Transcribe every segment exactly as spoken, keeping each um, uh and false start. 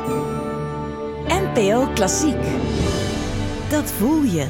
N P O Klassiek. Dat voel je.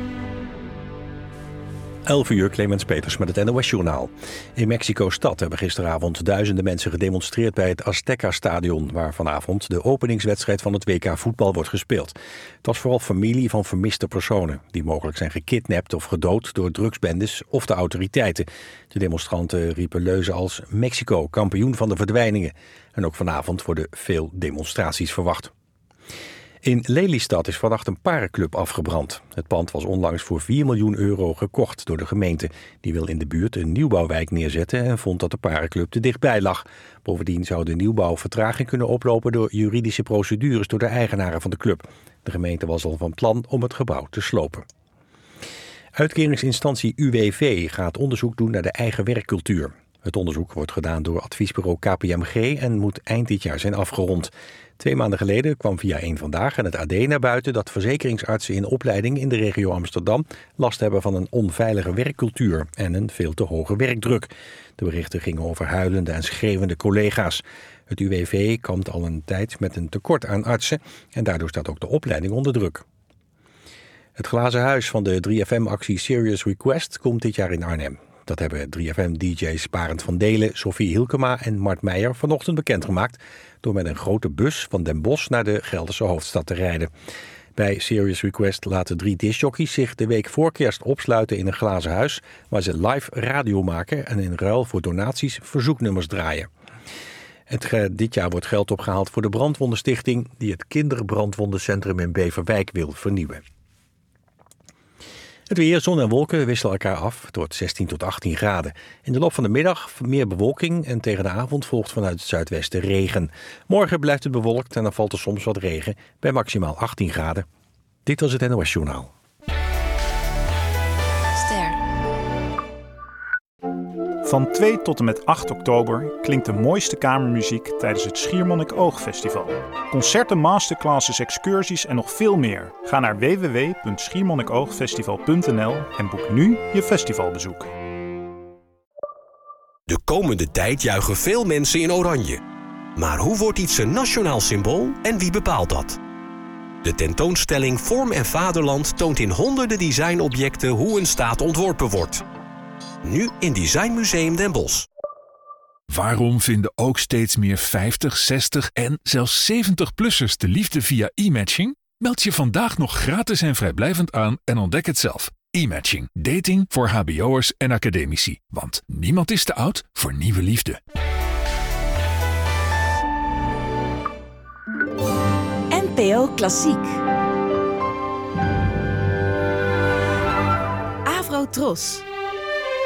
elf uur, Clemens Peters met het N O S-journaal. In Mexico-stad hebben gisteravond duizenden mensen gedemonstreerd bij het Azteca-stadion, waar vanavond de openingswedstrijd van het W K voetbal wordt gespeeld. Het was vooral familie van vermiste personen, die mogelijk zijn gekidnapt of gedood door drugsbendes of de autoriteiten. De demonstranten riepen leuzen als Mexico, kampioen van de verdwijningen. En ook vanavond worden veel demonstraties verwacht. In Lelystad is vannacht een parenclub afgebrand. Het pand was onlangs voor vier miljoen euro gekocht door de gemeente. Die wil in de buurt een nieuwbouwwijk neerzetten en vond dat de parenclub te dichtbij lag. Bovendien zou de nieuwbouw vertraging kunnen oplopen door juridische procedures door de eigenaren van de club. De gemeente was al van plan om het gebouw te slopen. Uitkeringsinstantie U W V gaat onderzoek doen naar de eigen werkcultuur. Het onderzoek wordt gedaan door adviesbureau K P M G en moet eind dit jaar zijn afgerond. Twee maanden geleden kwam via één Vandaag en het A D naar buiten dat verzekeringsartsen in opleiding in de regio Amsterdam last hebben van een onveilige werkcultuur en een veel te hoge werkdruk. De berichten gingen over huilende en schreeuwende collega's. Het U W V kampt al een tijd met een tekort aan artsen en daardoor staat ook de opleiding onder druk. Het glazen huis van de drie F M-actie Serious Request komt dit jaar in Arnhem. Dat hebben drie F M-D J's Barend van Delen, Sophie Hilkema en Mart Meijer vanochtend bekendgemaakt door met een grote bus van Den Bosch naar de Gelderse hoofdstad te rijden. Bij Serious Request laten drie discjockeys zich de week voor kerst opsluiten in een glazen huis waar ze live radio maken en in ruil voor donaties verzoeknummers draaien. Het, dit jaar wordt geld opgehaald voor de Brandwondenstichting die het kinderbrandwondencentrum in Beverwijk wil vernieuwen. Het weer, zon en wolken wisselen elkaar af. Het wordt zestien tot achttien graden. In de loop van de middag meer bewolking en tegen de avond volgt vanuit het zuidwesten regen. Morgen blijft het bewolkt en dan valt er soms wat regen bij maximaal achttien graden. Dit was het N O S-journaal. Ster. Van twee tot en met acht oktober klinkt de mooiste kamermuziek tijdens het Schiermonnik Oog-festival. Concerten, masterclasses, excursies en nog veel meer. Ga naar w w w punt schiermonnikoogfestival punt n l en boek nu je festivalbezoek. De komende tijd juichen veel mensen in oranje. Maar hoe wordt iets een nationaal symbool en wie bepaalt dat? De tentoonstelling Vorm en Vaderland toont in honderden designobjecten hoe een staat ontworpen wordt. Nu in Design Museum Den Bosch. Waarom vinden ook steeds meer vijftig, zestig en zelfs zeventig-plussers de liefde via e-matching? Meld je vandaag nog gratis en vrijblijvend aan en ontdek het zelf. E-matching. Dating voor hbo'ers en academici. Want niemand is te oud voor nieuwe liefde. N P O Klassiek. Avro Tros.